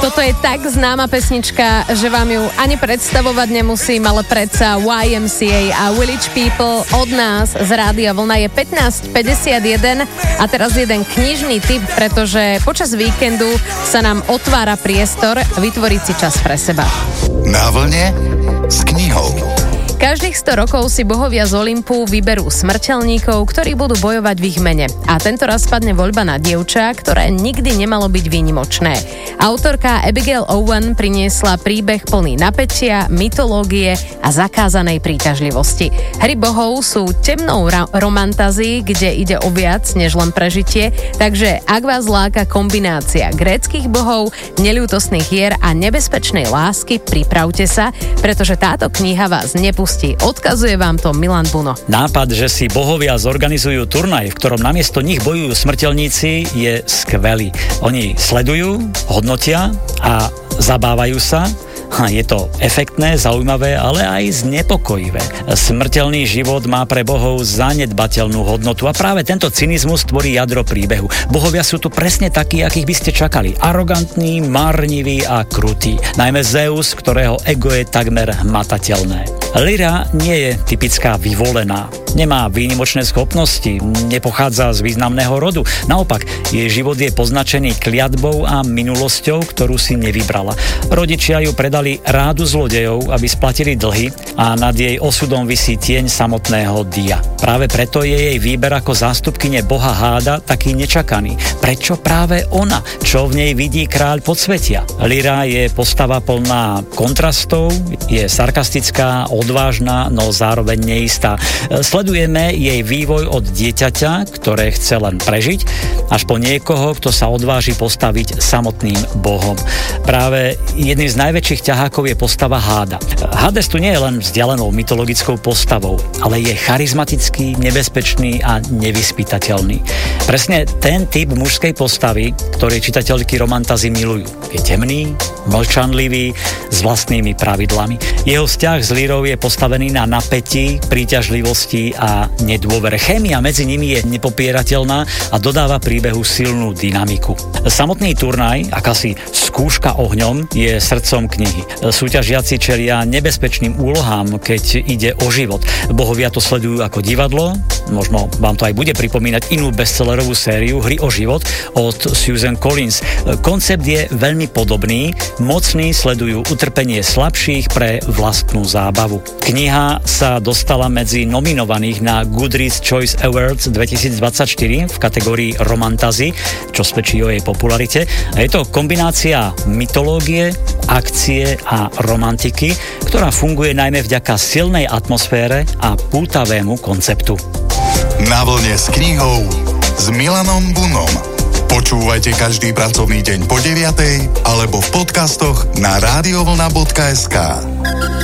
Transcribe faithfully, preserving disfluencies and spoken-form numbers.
Toto je tak známa pesnička, že vám ju ani predstavovať nemusím, ale predsa Y M C A a Village People od nás z Rádia Vlna je pätnásť päťdesiatjeden a teraz jeden knižný tip, pretože počas víkendu sa nám otvára priestor vytvoriť si čas pre seba. Na vlne s knihou. Každých sto rokov si bohovia z Olympu vyberú smrteľníkov, ktorí budú bojovať v ich mene. A tento raz spadne voľba na dievča, ktoré nikdy nemalo byť výnimočné. Autorka Abigail Owen priniesla príbeh plný napätia, mytológie a zakázanej príťažlivosti. Hry bohov sú temnou ra- romantázií, kde ide o viac než len prežitie, takže ak vás láka kombinácia gréckych bohov, neľútostných hier a nebezpečnej lásky, pripravte sa, pretože táto kniha vás nepustí. Odkazuje vám to Milan Buno. Nápad, že si bohovia zorganizujú turnaj, v ktorom namiesto nich bojujú smrteľníci, je skvelý. Oni sledujú, hodnotia a zabávajú sa. Je to efektné, zaujímavé, ale aj znepokojivé. Smrteľný život má pre bohov zanedbateľnú hodnotu a práve tento cynizmus tvorí jadro príbehu. Bohovia sú tu presne takí, akých by ste čakali. Arogantní, marniví a krutí. Najmä Zeus, ktorého ego je takmer hmatateľné. Lyra nie je typická vyvolená. Nemá výnimočné schopnosti, nepochádza z významného rodu. Naopak, jej život je poznačený kliatbou a minulosťou, ktorú si nevybrala. Rodičia ju predali rádu zlodejov, aby splatili dlhy a nad jej osudom visí tieň samotného Dia. Práve preto je jej výber ako zástupkyne boha Háda taký nečakaný. Prečo práve ona? Čo v nej vidí kráľ podsvetia? Lyra je postava plná kontrastov, je sarkastická, odvážna, no zároveň neistá. Sledujeme jej vývoj od dieťaťa, ktoré chce len prežiť, až po niekoho, kto sa odváži postaviť samotným bohom. Práve jedným z najväčších ťahákov je postava Háda. Hades tu nie je len vzdialenou mytologickou postavou, ale je charizmatický, nebezpečný a nevyspytateľný. Presne ten typ mužskej postavy, ktorý čitateľky romantázy milujú. Je temný, mlčanlivý, s vlastnými pravidlami. Jeho vzťah s Lyrou je postavený na napätí, príťažlivosti a nedôvere. Chémia medzi nimi je nepopierateľná a dodáva príbehu silnú dynamiku. Samotný turnaj, akási skúška ohňom, je srdcom knihy. Súťažiaci čelia nebezpečným úlohám, keď ide o život. Bohovia to sledujú ako divadlo, možno vám to aj bude pripomínať inú bestsellerovú sériu Hry o život od Susan Collins. Koncept je veľmi podobný, mocní sledujú utrpenie slabších pre vlastnú zábavu. Kniha sa dostala medzi nominovaných na Goodreads Choice Awards dvetisícdvadsaťštyri v kategórii romantasy, čo svedčí o jej popularite. A je to kombinácia mytológie, akcie a romantiky, ktorá funguje najmä vďaka silnej atmosfére a pútavému konceptu. Na vlne s knihou s Milanom Bunom. Počúvajte každý pracovný deň po deviatej alebo v podcastoch na radiovlna bodka es ká.